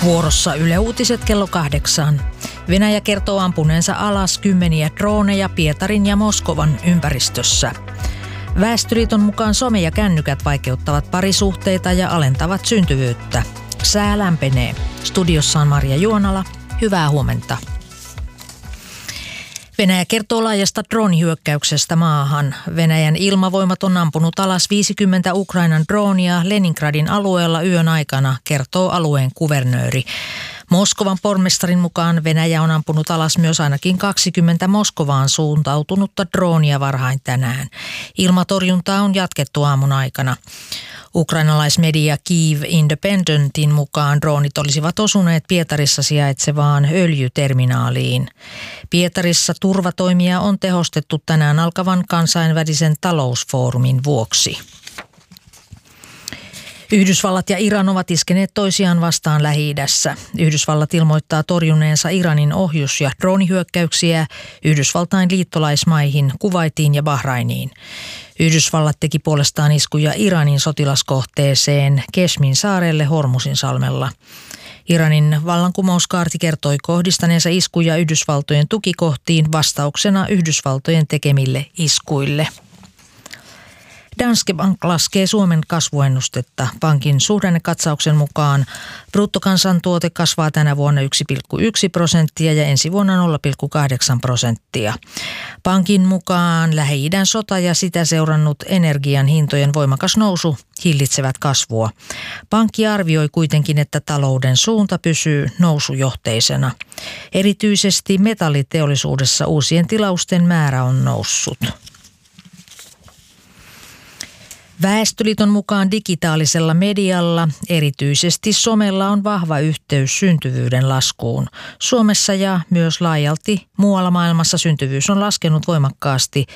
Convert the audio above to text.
Vuorossa Yle Uutiset kello 8. Venäjä kertoo ampuneensa alas kymmeniä droneja Pietarin ja Moskovan ympäristössä. Väestöliiton mukaan some ja kännykät vaikeuttavat parisuhteita ja alentavat syntyvyyttä. Sää lämpenee. Studiossa on Marja Juonala. Hyvää huomenta. Venäjä kertoo laajasta drone-hyökkäyksestä maahan. Venäjän ilmavoimat on ampunut alas 50 Ukrainan dronia Leningradin alueella yön aikana, kertoo alueen kuvernööri. Moskovan pormestarin mukaan Venäjä on ampunut alas myös ainakin 20 Moskovaan suuntautunutta droonia varhain tänään. Ilmatorjuntaa on jatkettu aamun aikana. Ukrainalaismedia Kyiv Independentin mukaan droonit olisivat osuneet Pietarissa sijaitsevaan öljyterminaaliin. Pietarissa turvatoimia on tehostettu tänään alkavan kansainvälisen talousfoorumin vuoksi. Yhdysvallat ja Iran ovat iskeneet toisiaan vastaan Lähi-idässä. Yhdysvallat ilmoittaa torjuneensa Iranin ohjus- ja droonihyökkäyksiä Yhdysvaltain liittolaismaihin Kuwaitiin ja Bahrainiin. Yhdysvallat teki puolestaan iskuja Iranin sotilaskohteeseen Keshmin saarelle Hormuzinsalmella. Iranin vallankumouskaarti kertoi kohdistaneensa iskuja Yhdysvaltojen tukikohtiin vastauksena Yhdysvaltojen tekemille iskuille. Danske Bank laskee Suomen kasvuennustetta. Pankin suhdannekatsauksen mukaan bruttokansantuote kasvaa tänä vuonna 1,1% ja ensi vuonna 0,8%. Pankin mukaan Lähi-idän sota ja sitä seurannut energian hintojen voimakas nousu hillitsevät kasvua. Pankki arvioi kuitenkin, että talouden suunta pysyy nousujohteisena. Erityisesti metalliteollisuudessa uusien tilausten määrä on noussut. Väestöliiton mukaan digitaalisella medialla, erityisesti somella, on vahva yhteys syntyvyyden laskuun. Suomessa ja myös laajalti muualla maailmassa syntyvyys on laskenut voimakkaasti